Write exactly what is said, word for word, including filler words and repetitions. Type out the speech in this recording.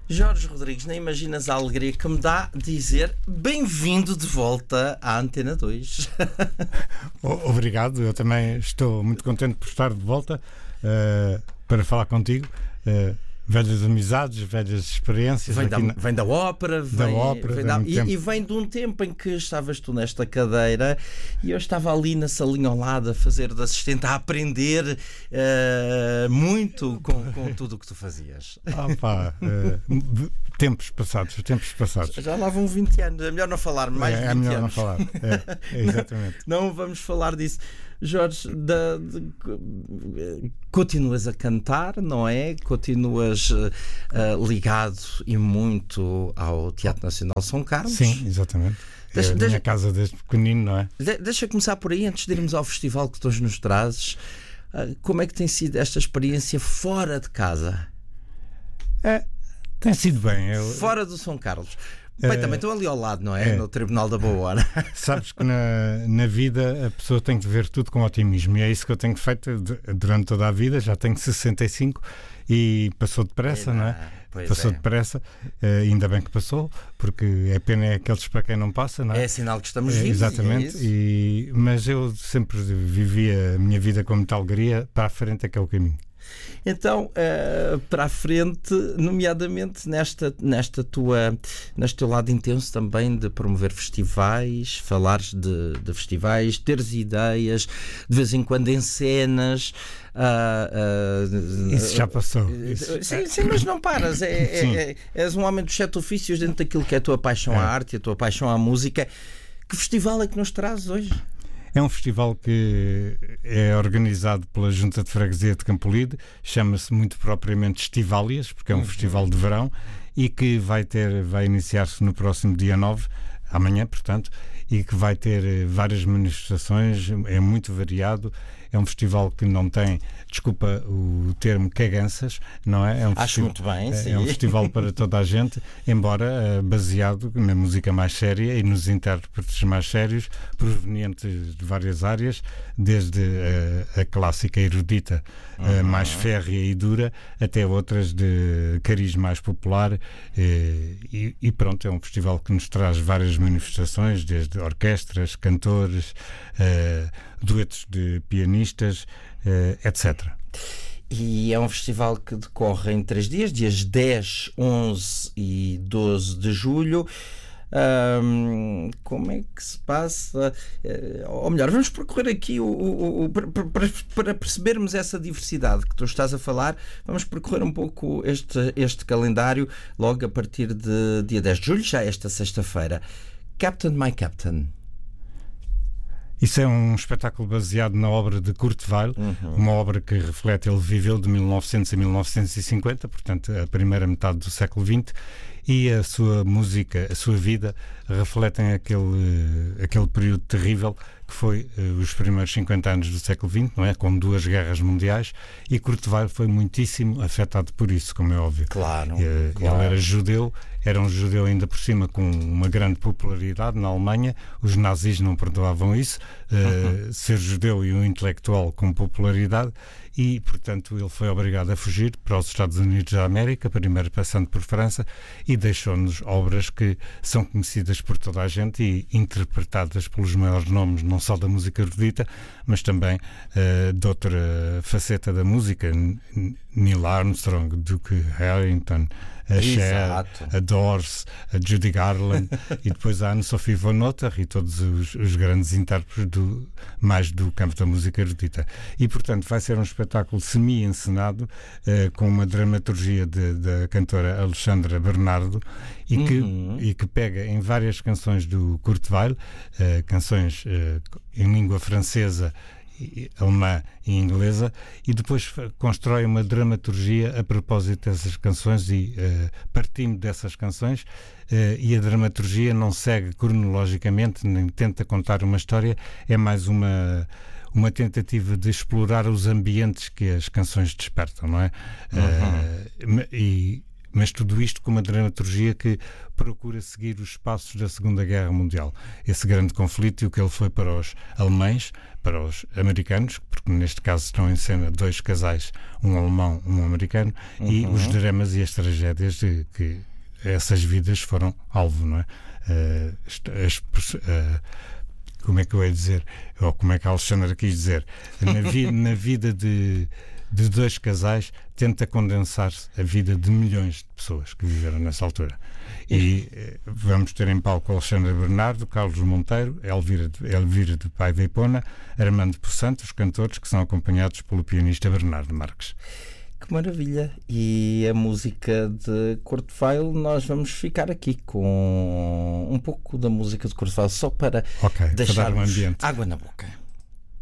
Jorge Rodrigues, nem imaginas a alegria que me dá dizer bem-vindo de volta à Antena dois. Obrigado, eu também estou muito contente por estar de volta uh, para falar contigo. Uh, velhas amizades, velhas experiências. Vem, da, na... vem da ópera, vem, da ópera vem da... E, e vem de um tempo em que estavas tu nesta cadeira e eu estava ali na salinha ao lado a fazer de assistente, a aprender uh, muito com, com tudo o que tu fazias. Ah, pá, uh, tempos passados, tempos passados. Já lá vão vinte anos, é melhor não falar mais é, de vinte é melhor anos. não falar, é, é exatamente. Não, não vamos falar disso. Jorge, da, de, continuas a cantar, não é? Continuas uh, ligado e muito ao Teatro Nacional de São Carlos? Sim, exatamente. Deixa, é a deixa, minha casa desde pequenino, não é? De, deixa começar por aí, antes de irmos ao festival que tu hoje nos trazes. Uh, como é que tem sido esta experiência fora de casa? É, tem sido bem. Eu... Fora do São Carlos. Bem, também estou ali ao lado, não é? é? No Tribunal da Boa Hora. Sabes que na, na vida a pessoa tem que ver tudo com otimismo e é isso que eu tenho feito durante toda a vida. Já tenho sessenta e cinco e passou depressa, não, não é? Passou é. depressa, uh, ainda bem que passou, porque é pena é aqueles para quem não passa, não é? É sinal que estamos é, vivos. Exatamente, é e, mas eu sempre vivi a minha vida com muita alegria. Para a frente é que é o caminho. Então, uh, para a frente, nomeadamente nesta, nesta tua, neste teu lado intenso também de promover festivais, falares de, de festivais, teres ideias, de vez em quando em cenas. Uh, uh, Isso já passou. Uh, Isso. Sim, sim, mas não paras. É, é, é, és um homem dos sete ofícios dentro daquilo que é a tua paixão é. à arte e a tua paixão à música. Que festival é que nos trazes hoje? É um festival que é organizado pela Junta de Freguesia de Campolide, chama-se muito propriamente Estiválias, porque é um uhum. festival de verão e que vai ter, vai iniciar-se no próximo dia nove, amanhã, portanto, e que vai ter várias manifestações, é muito variado. É um festival que não tem, desculpa o termo, caganças, não é? É um Acho muito bem, sim. É um festival para toda a gente, embora uh, baseado na música mais séria e nos intérpretes mais sérios, provenientes de várias áreas, desde uh, a clássica erudita, uh, uhum. mais férrea e dura, até outras de cariz mais popular. Uh, e, e pronto, é um festival que nos traz várias manifestações, desde orquestras, cantores, uh, duetos de pianistas, uh, etcétera. E é um festival que decorre em três dias, dias dez, onze e doze de julho. Um, como é que se passa? Uh, ou melhor, vamos percorrer aqui o, o, o, para, para, para percebermos essa diversidade que tu estás a falar. Vamos percorrer um pouco este, este calendário logo a partir de dia dez de julho, já esta sexta-feira. Captain My Captain. Isso é um espetáculo baseado na obra de Kurt Weill, uhum. uma obra que reflete, ele viveu de mil e novecentos a mil novecentos e cinquenta, portanto a primeira metade do século vinte, e a sua música, a sua vida, refletem aquele, aquele período terrível que foi uh, os primeiros cinquenta anos do século vinte, não é? Com duas guerras mundiais, e Kurt Weill foi muitíssimo afetado por isso, como é óbvio. Claro, uh, claro. Ele era judeu, era um judeu ainda por cima com uma grande popularidade na Alemanha, os nazis não perdoavam isso, uh, uhum. ser judeu e um intelectual com popularidade, e, portanto, ele foi obrigado a fugir para os Estados Unidos da América, primeiro passando por França, e deixou-nos obras que são conhecidas por toda a gente e interpretadas pelos maiores nomes, não só da música erudita, mas também uh, de outra faceta da música, Neil Armstrong, Duke Ellington, a Cher, a Doors, a Judy Garland e depois a Anne-Sophie von Otter e todos os, os grandes intérpretes do, mais do campo da música erudita. E, portanto, vai ser um espetáculo semi-encenado uh, com uma dramaturgia da cantora Alexandra Bernardo e que, uhum. e que pega em várias canções do Kurt Weill, uh, canções uh, em língua francesa, alemã e inglesa, e depois constrói uma dramaturgia a propósito dessas canções e uh, partindo dessas canções, uh, e a dramaturgia não segue cronologicamente, nem tenta contar uma história, é mais uma uma tentativa de explorar os ambientes que as canções despertam, não é? Uhum. Uh, e Mas tudo isto com uma dramaturgia que procura seguir os passos da Segunda Guerra Mundial. Esse grande conflito e o que ele foi para os alemães, para os americanos, porque neste caso estão em cena dois casais, um alemão, um americano, uhum. e os dramas e as tragédias de que essas vidas foram alvo, não é? Uh, as, uh, como é que eu ia dizer? Ou como é que a Alexandra quis dizer? Na, vi, na vida de, de dois casais tenta condensar-se a vida de milhões de pessoas que viveram nessa altura. E uh, vamos ter em palco Alexandra Bernardo, Carlos Monteiro, Elvira de, Elvira de Paiva e Pona, Armando Poçanto, os cantores que são acompanhados pelo pianista Bernardo Marques. Que maravilha! E a música de Kurt Weill, nós vamos ficar aqui com um pouco da música de Kurt Weill, só para okay, deixarmos para dar um ambiente. Água na boca.